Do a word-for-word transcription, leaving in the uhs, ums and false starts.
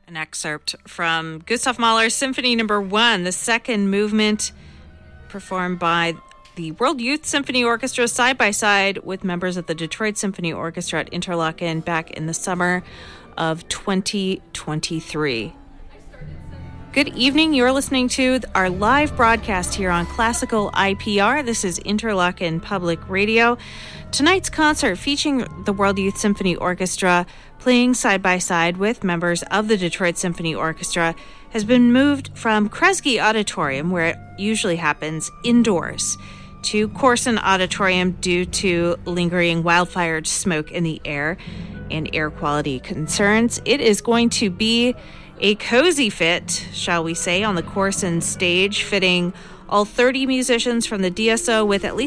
An excerpt from Gustav Mahler's Symphony Number One, the second movement, performed by the World Youth Symphony Orchestra side by side with members of the Detroit Symphony Orchestra at Interlochen back in the summer of twenty twenty-three. Good evening. You're listening to our live broadcast here on Classical I P R. This is Interlochen Public Radio. Tonight's concert featuring the World Youth Symphony Orchestra playing side by side with members of the Detroit Symphony Orchestra has been moved from Kresge Auditorium, where it usually happens, indoors, to Corson Auditorium due to lingering wildfire smoke in the air and air quality concerns. It is going to be a cozy fit, shall we say, on the Corson stage, fitting all thirty musicians from the D S O with at least